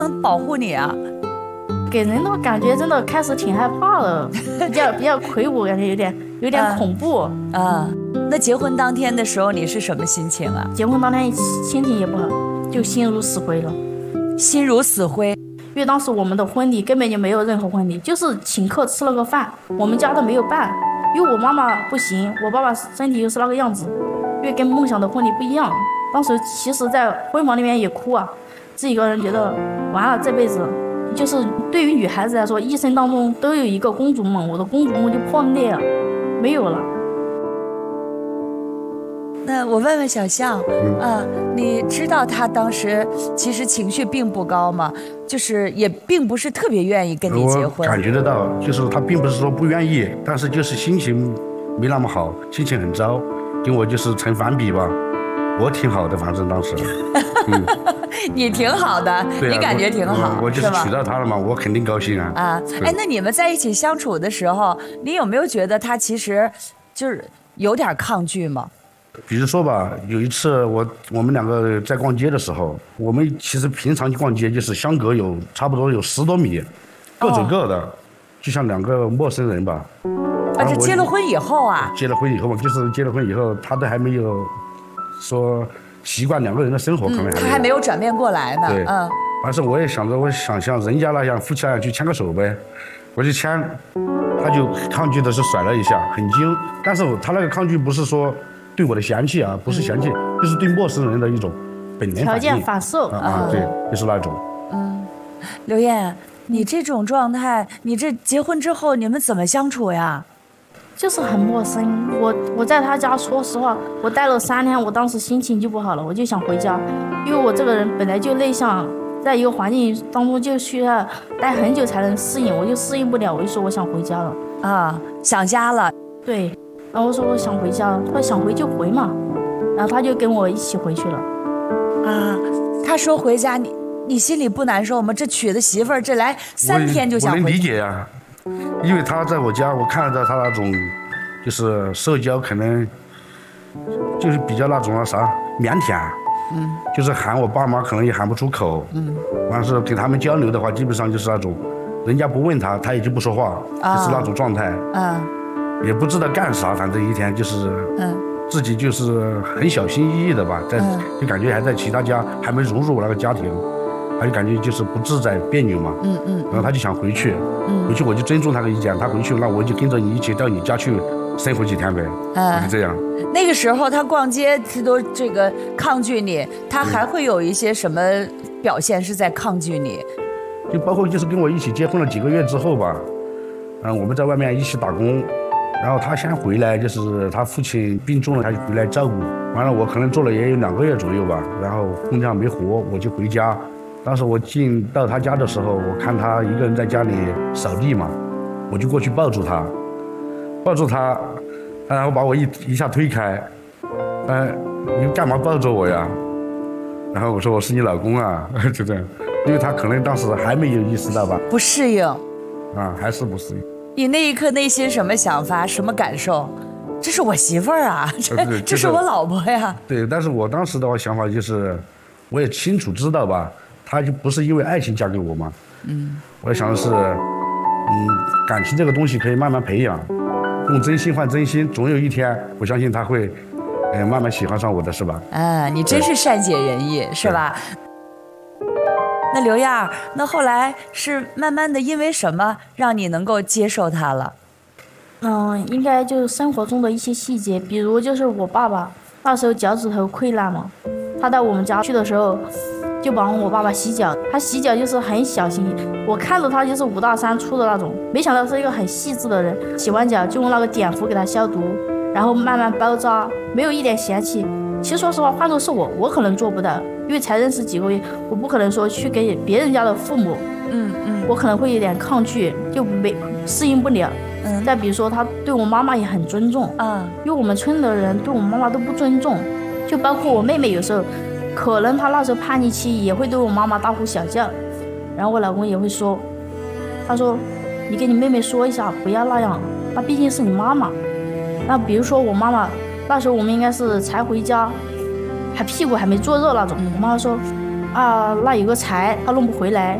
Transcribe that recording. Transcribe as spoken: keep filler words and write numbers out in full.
能保护你啊？ 给人的感觉真的开始挺害怕的，比较比较魁梧，感觉有点有点恐怖啊、 嗯嗯。那结婚当天的时候你是什么心情啊？ 结婚当天心情也不好，就心如死灰了。 心如死灰， 因为当时我们的婚礼根本就没有任何婚礼，就是请客吃了个饭，我们家都没有办，因为我妈妈不行，我爸爸身体又是那个样子，因为跟梦想的婚礼不一样。当时其实在婚房里面也哭啊，自己一个人觉得完了，这辈子就是对于女孩子来说，一生当中都有一个公主梦，我的公主梦就破裂了，没有了。 那我问问小象，嗯、啊，你知道他当时其实情绪并不高吗？就是也并不是特别愿意跟你结婚。 我感觉得到，就是他并不是说不愿意，但是就是心情没那么好，心情很糟，跟我就是成反比吧。我挺好的，反正当时，嗯， 你挺好的，啊、你感觉挺好， 我, 我就是娶到他了嘛，我肯定高兴啊。 啊，哎，那你们在一起相处的时候，你有没有觉得他其实就是有点抗拒吗？ 比如说吧，有一次我我们两个在逛街的时候，我们其实平常逛街就是相隔有差不多有十多米，各走各的，哦、就像两个陌生人吧。 啊，这结了婚以后啊？ 结了婚以后嘛，就是结了婚以后，他都还没有说习惯两个人的生活，可能还、嗯、 他还没有转变过来呢。 对， 嗯。 但是我也想着，我想像人家那样夫妻那样去牵个手呗，我去牵，他就抗拒的是甩了一下，很惊。但是他那个抗拒不是说对我的嫌弃啊，不是嫌弃，嗯、就是对陌生人的一种本能条件反射啊、啊，对，就是那种。 嗯，刘燕，你这种状态，你这结婚之后你们怎么相处呀？ 就是很陌生，我我在他家，说实话，我待了三天，我当时心情就不好了，我就想回家，因为我这个人本来就内向，在一个环境当中就需要待很久才能适应，我就适应不了，我就说我想回家了啊，想家了。 对，然后我说我想回家了，他说想回就回嘛，然后他就跟我一起回去了。 啊，他说回家，你你心里不难受吗？这娶的媳妇儿，这来三天就想回家。 我能理解呀、啊。因为他在我家，我看得到他那种，就是社交可能就是比较那种那啥腼腆，嗯，就是喊我爸妈可能也喊不出口，嗯，完是跟他们交流的话，基本上就是那种，人家不问他，他也就不说话，啊、就是那种状态，嗯，也不知道干啥，反正一天就是，嗯，自己就是很小心翼翼的吧，在、嗯、就感觉还在其他家还没融入我那个家庭。他就感觉就是不自在别扭嘛，嗯嗯，然后他就想回去，嗯，回去我就尊重他的意见，他回去那我就跟着你一起到你家去生活几天呗，嗯，就这样。 那个时候他逛街他都这个抗拒你，他还会有一些什么表现是在抗拒你？ 就包括就是跟我一起结婚了几个月之后吧，嗯，我们在外面一起打工，然后他先回来，就是他父亲病重了，他就回来照顾，完了我可能做了也有两个月左右吧，然后空调没活，我就回家。当时我进到他家的时候，我看他一个人在家里扫地嘛，我就过去抱住他，抱住他，然后把我一一下推开，呃，你干嘛抱着我呀？然后我说我是你老公啊，就这样，因为他可能当时还没有意识到吧， 不适应， 啊，还是不适应。 你那一刻内心什么想法，什么感受？这是我媳妇儿啊，这、呃、这是我老婆呀。 对，但是我当时的话想法就是，我也清楚知道吧。她就不是因为爱情嫁给我嘛，嗯，我想的是，嗯，感情这个东西可以慢慢培养，用真心换真心，总有一天，我相信他会，呃，慢慢喜欢上我的，是吧？ 啊，你真是善解人意，是吧？那刘燕，那后来是慢慢的因为什么让你能够接受他了？ 嗯，应该就是生活中的一些细节，比如就是我爸爸那时候脚趾头溃烂嘛，他到我们家去的时候。就帮我爸爸洗脚，他洗脚就是很小心，我看着他就是五大三粗的那种，没想到是一个很细致的人。洗完脚就用那个碘伏给他消毒，然后慢慢包扎，没有一点嫌弃。其实说实话，换作是我，我可能做不到，因为才认识几个月，我不可能说去给别人家的父母，嗯嗯，我可能会有点抗拒，就没适应不了。嗯，再比如说他对我妈妈也很尊重，嗯，因为我们村的人对我妈妈都不尊重，就包括我妹妹有时候。可能他那时候叛逆期也会对我妈妈大呼小叫，然后我老公也会说，他说你跟你妹妹说一下不要那样，她毕竟是你妈妈。那比如说我妈妈那时候我们应该是才回家，还屁股还没坐热那种，我妈妈说啊，那有个财他弄不回来，